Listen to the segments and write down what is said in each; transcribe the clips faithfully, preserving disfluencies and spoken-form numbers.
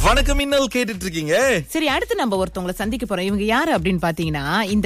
வணக்கம் இன்னல் கேட்டுட்டு இருக்கீங்க. சரி, அடுத்து நம்ம ஒருத்தவங்களை சந்திக்க போறோம். இவங்க யாரு அப்படின்னு பாத்தீங்கன்னா, இந்த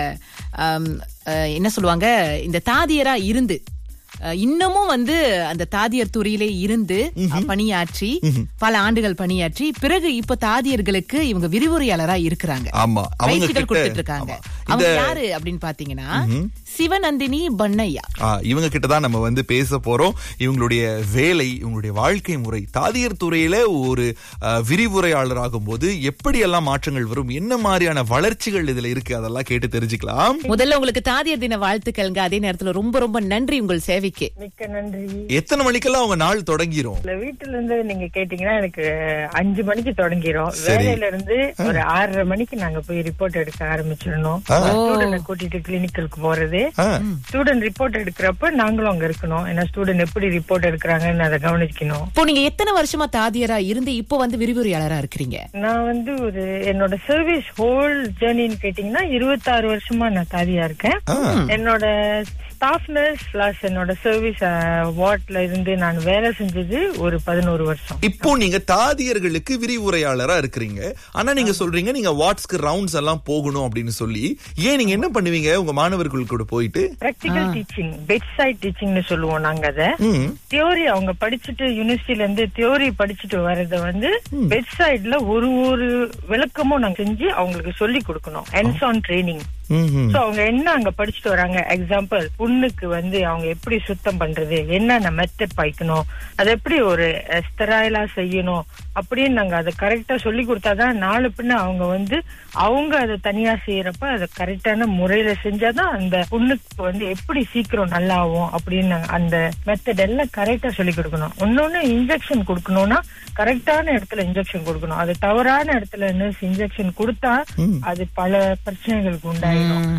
ஆம், அஹ், என்ன சொல்லுவாங்க, இந்த தாதியரா இருந்து அஹ், இன்னமும் வந்து அந்த தாதியர் துறையிலே இருந்து அஹ், பணியாற்றி பல ஆண்டுகள் பணியாற்றி பிறகு இப்ப தாதியர்களுக்கு இவங்க விரிவுரையாளரா இருக்கிறாங்க. ஆமா, அவங்க பயிற்சிகள் கிட்ட- கொடுத்துட்டு இருக்காங்க. ஆமா. அவங்க இந்த- யாரு அப்படின்னு பாத்தீங்கன்னா, சிவநந்தினி பண்ணையா. ஆ, இவங்க கிட்ட தான் நம்ம வந்து பேச போறோம். இவங்களுடைய வேலை, இவங்களுடைய வாழ்க்கை முறை, தாதியர் துறையில ஒரு அஹ், விரிவுரையாளராகும் போது எப்படி எல்லாம் மாற்றங்கள் வரும், என்ன மாதிரியான வளர்ச்சிகள் இதுல இருக்கு, அதெல்லாம் கேட்டு தெரிஞ்சுக்கலாம். முதல்ல உங்களுக்கு தாதியர் தின வாழ்த்துக்கள்ங்க. அதே நேரத்துல ரொம்ப ரொம்ப நன்றி உங்கள் சேவைக்கு. மிக்க நன்றி. எத்தனை மணிக்கெல்லாம் அவங்க நாள் தொடங்கிரும்? இல்ல, வீட்டுல இருந்து நீங்க கேட்டீங்கன்னா எனக்கு அஞ்சு மணிக்கு தொடங்கிரும். சரி. வேலையில இருந்து ஒரு ஆறரை மணிக்கு நாங்க போய் ரிப்போர்ட் எடுக்க ஆரம்பிச்சிடணும். ஸ்டூடெண்ட் கூட்டிட்டு கிளினிக்கலுக்கு போறது. ஆ, ஸ்டூடெண்ட் ரிப்போர்ட் எடுக்கிறப்ப நாங்களும் அங்க இருக்கணும். ஏன்னா ஸ்டூடெண்ட் எப்படி ரிப்போர்ட் எடுக்கிறாங்கன்னு அதை கவனிக்கணும். இப்போ நீங்க எத்தனை வருஷமா தாதியரா இருந்து இப்போ வந்து விரிவுரையாளரா இருக்கிறீங்க? நான் வந்து ஒரு என்னோட சர்வீஸ் ஹோல் ஜேர்னின்னு கேட்டீங்கன்னா இருபத்தாறு வருஷமா நான் தாதியா இருக்கேன். என்னோட ஸ்டாஃப் நர்ஸ் பிளஸ் என்னோட சர்வீஸ் வார்ட்ல இருந்து நான் வேலை செஞ்சது ஒரு பதினோரு வருஷம். இப்போ நீங்க தாதியர்களுக்கு விரிவுரையாளரா இருக்கிறீங்க. ஆனா நீங்க சொல்றீங்க நீங்க வாட்ஸ்க்கு ரவுண்ட்ஸ் எல்லாம் போகணும் அப்படின்னு சொல்லி. ஏன் நீங்க என்ன பண்ணுவீங்க உங்க மாணவர்கள் கூட போயிட்டு? பிராக்டிகல் டீச்சிங், பெட் சைட் டீச்சிங்னு சொல்லுவோம் நாங்க அதை. ம். தியோரி அவங்க படிச்சுட்டு யூனிவர்சிட்டில இருந்து தியோரி படிச்சுட்டு வர்றத வந்து பெட் சைட்ல ஒரு ஒரு விளக்கமும் நாங்க செஞ்சு அவங்களுக்கு சொல்லி கொடுக்கணும். Hands on training. ம்ஹும். சோ அவங்க என்ன அங்க படிச்சுட்டு வராங்க, எக்ஸாம்பிள் புண்ணுக்கு வந்து அவங்க எப்படி சுத்தம் பண்றது, என்னென்ன மெத்தட் பாய்க்கணும், அதை எப்படி ஒரு ஸ்டெரைலா செய்யணும் அப்படின்னு நாங்க அதை கரெக்டா சொல்லி கொடுத்தாதான் நாலு பின்ன அவங்க வந்து அவங்க அதை தனியா செய்யறப்ப அதை கரெக்டான முறையில செஞ்சாதான் அந்த புண்ணுக்கு வந்து எப்படி சீக்கிரம் நல்லா ஆகும் அப்படின்னு நாங்க அந்த மெத்தட் எல்லாம் கரெக்டா சொல்லி கொடுக்கணும். இன்னொன்னு இன்ஜெக்ஷன் கொடுக்கணும்னா கரெக்டான இடத்துல இன்ஜெக்ஷன் கொடுக்கணும். அது தவறான இடத்துல நர்ஸ் இன்ஜெக்ஷன் கொடுத்தா அது பல பிரச்சனைகளுக்கு உண்டாயிடும்.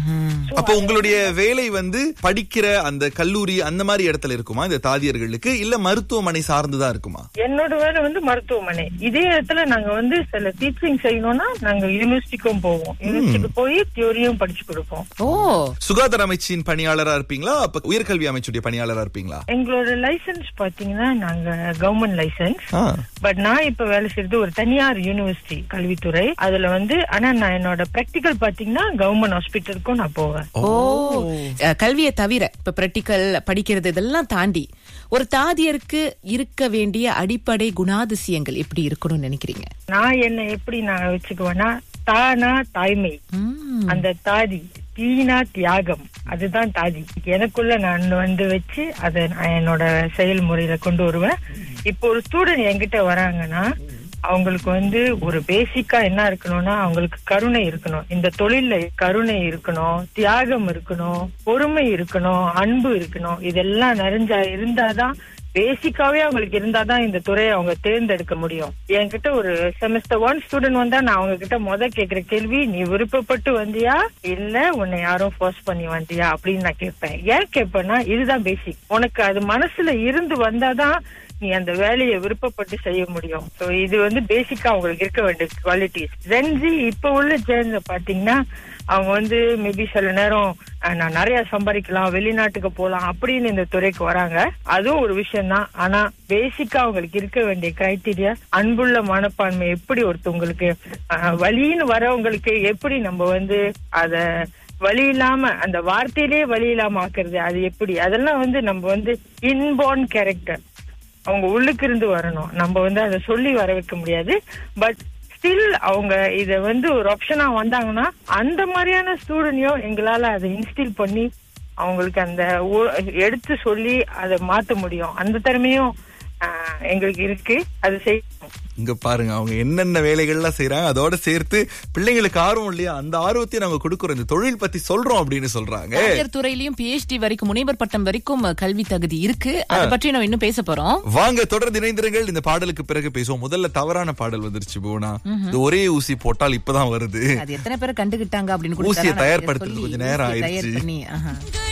அப்போ உங்களுடைய வேலை வந்து படிக்கிற அந்த கல்லூரி அந்த மாதிரி இடத்துல இருக்குமா இந்த தாதியர்களுக்கு, இல்ல மருத்துவமனை சார்ந்துதான் இருக்குமா? என்னோட வேலை வந்து மருத்துவமனை. இதே இடத்துல நாங்க வந்து சில டீச்சிங் செய்யணும்னா நாங்க யூனிவர்சிட்டிக்கும் போவோம். யூனிவர்சிட்டிக்கு போய் தியோரியும் படிச்சு கொடுப்போம். ஓ, சுகாதார அமைச்சின் பணியாளரா இருப்பீங்களா, அப்ப உயர்கல்வி அமைச்சுடைய பணியாளரா இருப்பீங்களா? எங்களோட லைசன்ஸ் பாத்தீங்கன்னா நாங்க கவர்மெண்ட் லைசன்ஸ். ஆ. பட் நான் இப்ப வேலை செய்யறது ஒரு தனியார் யூனிவர்சிட்டி கல்வித்துறை. அதுல வந்து ஆனா நான் என்னோட பிராக்டிகல் பாத்தீங்கன்னா கவர்மெண்ட் ஹாஸ்பிட்டலுக்கும் நான் போவேன். ஓ, அஹ், கல்வியை தவிர இப்ப பிராக்டிக்கல் படிக்கிறது இதெல்லாம் தாண்டி ஒரு தாதியருக்கு இருக்க வேண்டிய அடிப்படை குணாதிசயங்கள் எப்படி இருக்கணும்னு நினைக்கிறீங்க? நான் என்ன எப்படி நான் வச்சுக்குவேன்னா, தானா தாய்மை, ம். அந்த தாதி, தீனா தியாகம், அதுதான் தாதி. எனக்குள்ள நான் வந்து வச்சு அதை நான் என்னோட செயல்முறையில கொண்டு வருவேன். இப்போ ஒரு ஸ்டூடெண்ட் என்கிட்ட வராங்கன்னா அவங்களுக்கு வந்து ஒரு பேசிக்கா என்ன இருக்கணும்னா அவங்களுக்கு கருணை இருக்கணும். இந்த தொழில்ல கருணை இருக்கணும், தியாகம் இருக்கணும், பொறுமை இருக்கணும், அன்பு இருக்கணும். இதெல்லாம் நிறைஞ்சா இருந்தாதான், பேசிக்காவே அவங்களுக்கு இருந்தாதான் இந்த துறையை அவங்க தேர்ந்தெடுக்க முடியும். என்கிட்ட ஒரு செமஸ்டர் ஒன் ஸ்டூடெண்ட் வந்தா நான் அவங்க கிட்ட முத கேக்குற கேள்வி, நீ விருப்பப்பட்டு வந்தியா இல்ல உன்னை யாரும் ஃபோர்ஸ் பண்ணி வந்தியா அப்படின்னு நான் கேட்பேன். ஏன் கேட்பேன்னா இதுதான் பேசிக். உனக்கு அது மனசுல இருந்து வந்தாதான் நீ அந்த வேலையை விருப்பப்பட்டு செய்ய முடியும். சோ இது வந்து பேசிக்கா அவங்களுக்கு இருக்க வேண்டிய குவாலிட்டிஸ். ஜென்ஸி இப்ப உள்ள ஜென்ஸ பாத்தீங்கன்னா அவங்க வந்து மேபி சில நேரம் நான் நிறைய சம்பாதிக்கலாம், வெளிநாட்டுக்கு போலாம் அப்படின்னு இந்த துறைக்கு வராங்க. அதுவும் ஒரு விஷயம் தான். ஆனா பேசிக்கா அவங்களுக்கு இருக்க வேண்டிய கிரைட்டீரியா அன்புள்ள மனப்பான்மை. எப்படி ஒருத்தவங்களுக்கு வலின்னு வரவங்களுக்கு எப்படி நம்ம வந்து அத வலி இல்லாம அந்த வார்த்தையிலே வலி இல்லாம ஆக்குறது, அது எப்படி, அதெல்லாம் வந்து நம்ம வந்து இன்பார்ன் கேரக்டர் அவங்க உள்ளுக்கு இருந்து வரணும். நம்ம வந்து அதை சொல்லி வர வைக்க முடியாது. பட் ஸ்டில் அவங்க இத வந்து ஒரு ஆப்ஷனா வந்தாங்கன்னா அந்த மாதிரியான ஸ்டூடெண்டையும் எங்களால அதை இன்ஸ்டில் பண்ணி அவங்களுக்கு அந்த எடுத்து சொல்லி அதை மாத்த முடியும். அந்த திறமையும் எங்களுக்கு இருக்கு. அது செய்யணும். இங்க பாருங்க அவங்க என்னென்ன வேலைகள்லாம் செய்யறாங்க, அதோட சேர்த்து பிள்ளைங்களுக்கு ஆர்வம் இல்லையா, அந்த ஆர்வத்தையும் நாங்க கொடுக்கறோம், இந்த தொழில் பத்தி சொல்றோம் அப்படின்னு சொல்றாங்க. தாதியர் துறையிலயும் பிஹெச்டி வரைக்கும், முனைவர் பட்டம் வரைக்கும் கல்வி தகுதி இருக்கு. அதை பற்றி நம்ம இன்னும் பேச போறோம். வாங்க தொடர்ந்து இணைந்திருங்கள். இந்த பாடலுக்கு பிறகு பேசுவோம். முதல்ல தவறான பாடல் வந்துருச்சு போனா, இந்த ஒரே ஊசி போட்டால் இப்பதான் வருது. அது எத்தனை பேர் கண்டுகிட்டாங்க அப்படின்னு ஊசியை தயார்படுத்துறது கொஞ்சம் நேரம் ஆயிடுச்சு.